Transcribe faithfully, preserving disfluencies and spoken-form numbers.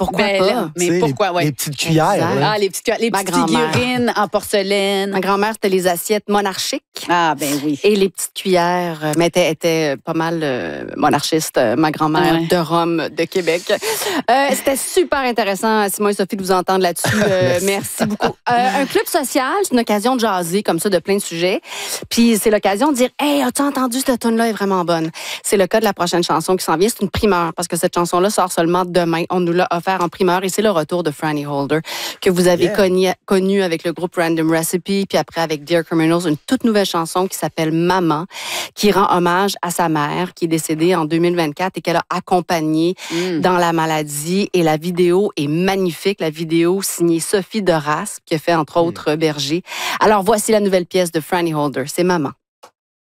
pourquoi Ben, pas? là, mais Tu sais, pourquoi, les, ouais. les petites cuillères. Exact. là. Ah, les petites, les Ma petites grand-mère. figurines en porcelaine. Ma grand-mère, c'était les assiettes monarchiques. Ah, ben oui. Et les petites cuillères, euh, mais était, était pas mal euh, monarchiste, euh, ma grand-mère Ouais. de Rome, de Québec. Euh, C'était super intéressant, Simon et Sophie, de vous entendre là-dessus. Euh, merci. merci beaucoup. Euh, un club social, c'est une occasion de jaser comme ça de plein de sujets. Puis c'est l'occasion de dire, hey, as-tu entendu cette tune-là est vraiment bonne. C'est le cas de la prochaine chanson qui s'en vient. C'est une primeur parce que cette chanson-là sort seulement demain. On nous l'a offert en primeur et c'est le retour de Franny Holder que vous avez Yeah. connu, connu avec le groupe Random Recipe, puis après avec Dear Criminals, une toute nouvelle chanson qui s'appelle Maman, qui rend hommage à sa mère qui est décédée en deux mille vingt-quatre et qu'elle a accompagnée Mm. dans la maladie. Et la vidéo est magnifique. La vidéo signée Sophie de Raspe, qui a fait entre autres Berger. Alors voici la nouvelle pièce de Franny Holder. C'est Maman.